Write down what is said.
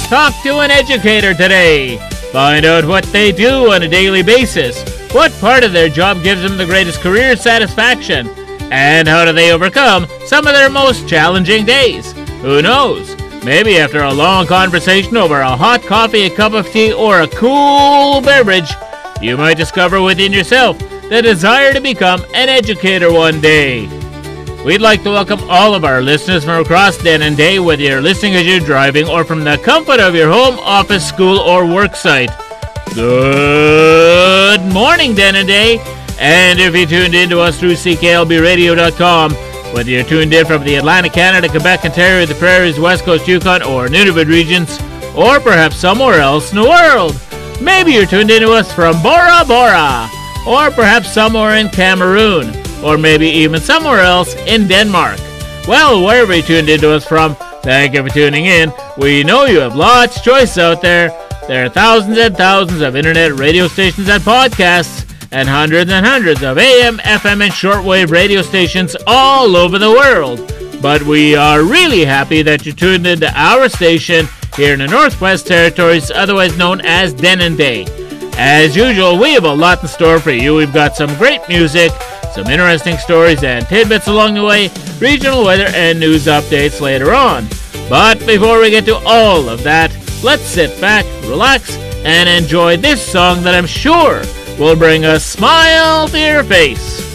Talk to an educator today. Find out what they do on a daily basis, what part of their job gives them the greatest career satisfaction, and how do they overcome some of their most challenging days. Who knows? Maybe after a long conversation over a hot coffee, a cup of tea, or a cool beverage, you might discover within yourself the desire to become an educator one day. We'd like to welcome all of our listeners from across Denendeh, whether you're listening as you're driving or from the comfort of your home, office, school, or work site. Good morning, Denendeh! And if you tuned in to us through CKLBradio.com, whether you're tuned in from the Atlantic Canada, Quebec, Ontario, the Prairies, West Coast, Yukon, or Nunavut regions, or perhaps somewhere else in the world. Maybe you're tuned in to us from Bora Bora, or perhaps somewhere in Cameroon, or maybe even somewhere else in Denmark. Well, wherever you tuned into us from, thank you for tuning in. We know you have lots of choice out there. There are thousands and thousands of internet radio stations and podcasts, and hundreds of AM, FM, and shortwave radio stations all over the world. But we are really happy that you tuned into our station here in the Northwest Territories, otherwise known as Denendeh. As usual, we have a lot in store for you. We've got some great music, some interesting stories and tidbits along the way, regional weather and news updates later on. But before we get to all of that, let's sit back, relax, and enjoy this song that I'm sure will bring a smile to your face.